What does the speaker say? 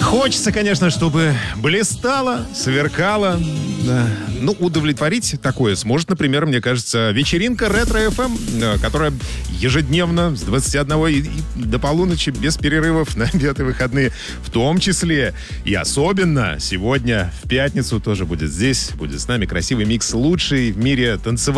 Хочется, конечно, чтобы блистало, сверкало. Да. Ну, удовлетворить такое сможет, например, мне кажется, вечеринка Ретро-ФМ, которая ежедневно с 21 и до полуночи без перерывов на обед и выходные, в том числе и особенно сегодня в пятницу тоже будет здесь, будет с нами красивый микс лучший в мире танцевальной